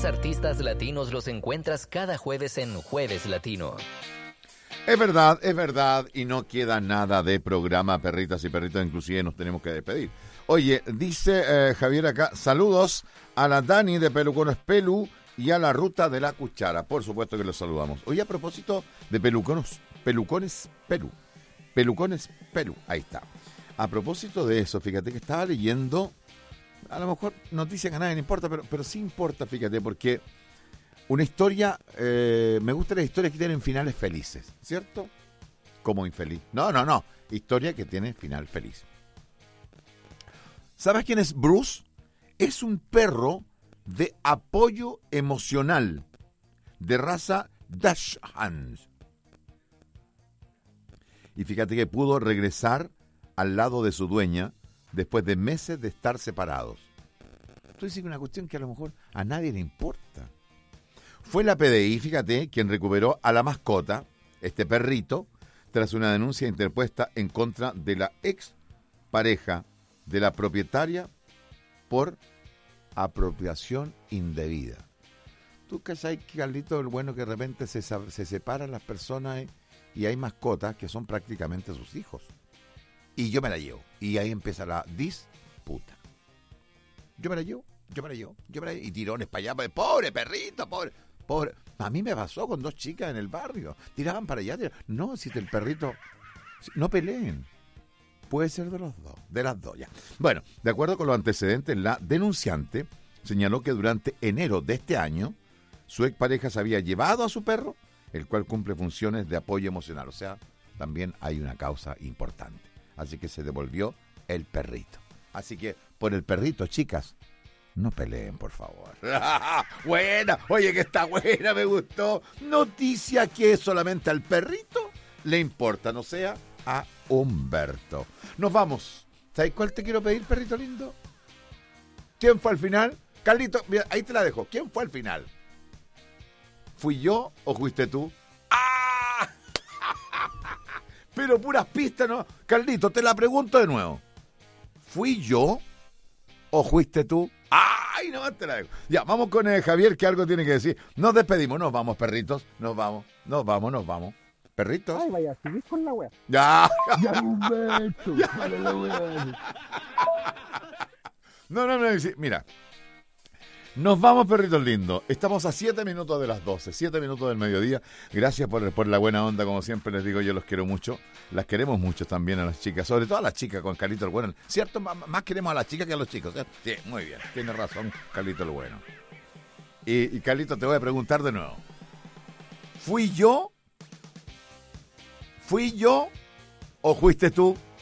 mejores artistas latinos los encuentras cada jueves en Jueves Latino. Es verdad, y no queda nada de programa, perritas y perritos, inclusive nos tenemos que despedir. Oye, dice Javier acá, saludos a la Dani de Pelucones Pelu y a la Ruta de la Cuchara. Por supuesto que los saludamos. Oye, a propósito de Pelucones Pelu, ahí está. A propósito de eso, fíjate que estaba leyendo, a lo mejor noticia que a nadie le importa, pero sí importa, fíjate, porque una historia, me gustan las historias que tienen finales felices, ¿cierto? Como infeliz. No, historia que tiene final feliz. ¿Sabes quién es Bruce? Es un perro de apoyo emocional, de raza Dachshund. Y fíjate que pudo regresar al lado de su dueña después de meses de estar separados. Tú dices que una cuestión que a lo mejor a nadie le importa. Fue la PDI, fíjate, quien recuperó a la mascota, este perrito, tras una denuncia interpuesta en contra de la ex pareja de la propietaria por apropiación indebida. ¿Tú cachai, Carlito, el bueno que de repente se separan las personas y hay mascotas que son prácticamente sus hijos? Y yo me la llevo. Y ahí empieza la disputa. Yo me la llevo. Y tirones para allá. Pobre perrito, pobre. A mí me pasó con 2 chicas en el barrio. Tiraban para allá. No, si el perrito... No peleen. Puede ser de los dos. De las dos, ya. Bueno, de acuerdo con los antecedentes, la denunciante señaló que durante enero de este año, su expareja se había llevado a su perro, el cual cumple funciones de apoyo emocional. O sea, también hay una causa importante. Así que se devolvió el perrito. Así que por el perrito, chicas, no peleen, por favor. Buena, oye, que está buena, me gustó. Noticia que solamente al perrito le importa, no sea a Humberto. Nos vamos. ¿Sabes cuál te quiero pedir, perrito lindo? ¿Quién fue al final? Carlito, mira, ahí te la dejo. ¿Quién fue al final? ¿Fui yo o fuiste tú? ¡Ah! Pero puras pistas, ¿no? Carlito, te la pregunto de nuevo. ¿Fui yo o fuiste tú? ¡Ay, no, te la dejo! Ya, vamos con Javier, que algo tiene que decir. Nos despedimos, nos vamos, perritos. Nos vamos. ¿Perritos? Ay, vaya, seguís con la wea. ¡Ya! Ya, Humberto, para la wea. No, sí, mira. Nos vamos, perritos lindos. Estamos a 7 minutos de las 12, 7 minutos del mediodía. Gracias por la buena onda, como siempre les digo, yo los quiero mucho. Las queremos mucho también a las chicas, sobre todo a las chicas con Carlito el Bueno. ¿Cierto? Más queremos a las chicas que a los chicos, ¿cierto? Sí, muy bien, tiene razón Carlito el Bueno. Y Carlito, te voy a preguntar de nuevo. ¿Fui yo o fuiste tú?